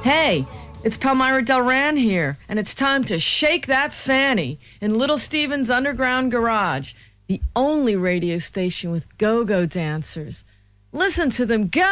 Hey, it's Palmyra Delran here, and it's time to shake that fanny in Little Steven's Underground Garage, the only radio station with go-go dancers. Listen to them go!